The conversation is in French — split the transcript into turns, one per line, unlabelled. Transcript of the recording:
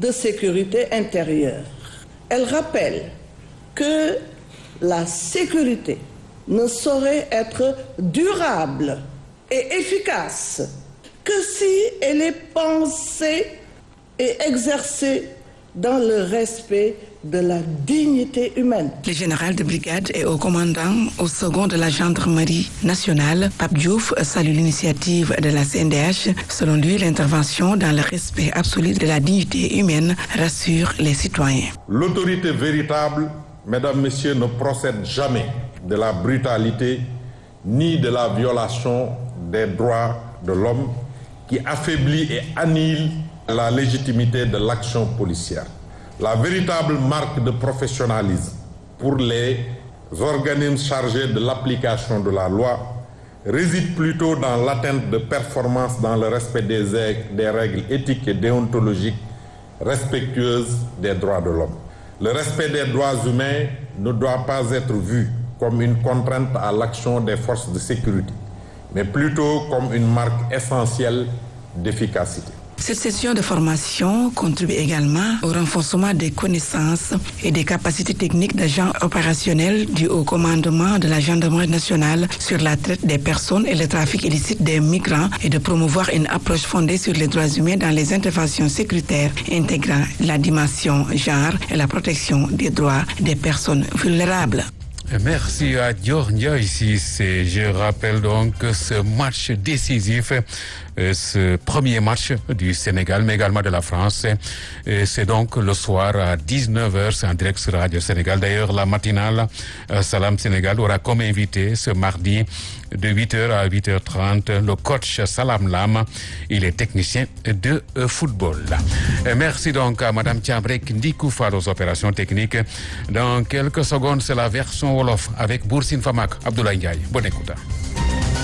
de sécurité intérieure. Elle rappelle que la sécurité ne saurait être durable et efficace que si elle est pensée et exercée dans le respect de la dignité humaine.
Le général de brigade et haut commandant au second de la gendarmerie nationale, Pape Diouf, salue l'initiative de la CNDH. Selon lui, l'intervention dans le respect absolu de la dignité humaine rassure les citoyens.
L'autorité véritable, mesdames, messieurs, ne procède jamais de la brutalité ni de la violation des droits de l'homme qui affaiblit et annihile la légitimité de l'action policière. La véritable marque de professionnalisme pour les organismes chargés de l'application de la loi réside plutôt dans l'atteinte de performances dans le respect des règles éthiques et déontologiques respectueuses des droits de l'homme. Le respect des droits humains ne doit pas être vu comme une contrainte à l'action des forces de sécurité, mais plutôt comme une marque essentielle d'efficacité.
Cette session de formation contribue également au renforcement des connaissances et des capacités techniques d'agents opérationnels du haut commandement de la gendarmerie nationale sur la traite des personnes et le trafic illicite des migrants et de promouvoir une approche fondée sur les droits humains dans les interventions sécuritaires intégrant la dimension genre et la protection des droits des personnes vulnérables.
Merci à Dior Ndiaye ici. Je rappelle donc ce match décisif, ce premier match du Sénégal, mais également de la France. C'est donc le soir à 19h, c'est en direct sur Radio Sénégal. D'ailleurs, la matinale Salam Sénégal aura comme invité ce mardi de 8h à 8h30 le coach Salam Lam. Il est technicien de football. Merci donc à Madame Thiambrek Ndikoufal aux opérations techniques. Dans quelques secondes, c'est la version Wolof avec Boursine Famak, Abdoulaye Ndiaye. Bonne écoute.